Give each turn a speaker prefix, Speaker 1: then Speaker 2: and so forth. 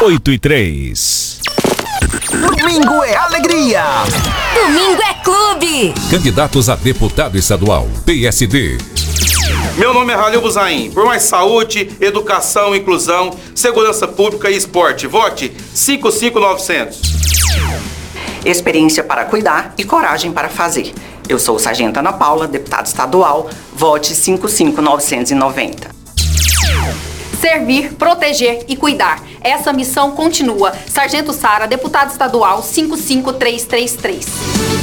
Speaker 1: 8:03.
Speaker 2: Domingo é alegria.
Speaker 3: Domingo é clube.
Speaker 4: Candidatos a deputado estadual, PSD.
Speaker 5: Meu nome é Halil Buzaim. Por mais saúde, educação, inclusão, segurança pública e esporte. Vote 55900.
Speaker 6: Experiência para cuidar e coragem para fazer. Eu sou o Sargento Ana Paula, deputada estadual. Vote 55990.
Speaker 7: Servir, proteger e cuidar. Essa missão continua. Sargento Sara, deputada estadual 55333.